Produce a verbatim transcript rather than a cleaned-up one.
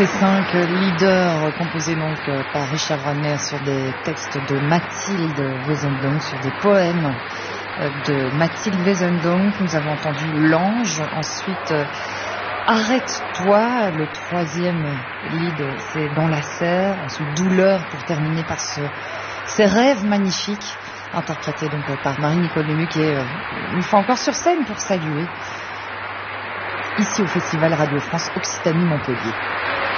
ces cinq leaders composés donc par Richard Wagner sur des textes de Mathilde Wesendonck, sur des poèmes de Mathilde Wesendonck. Nous avons entendu L'Ange, ensuite Arrête-toi, le troisième lead c'est Dans la serre, ensuite Douleur pour terminer par ce, ces rêves magnifiques interprétés donc par Marie-Nicole Lemu qui est une fois encore sur scène pour saluer ici au Festival Radio France Occitanie Montpellier.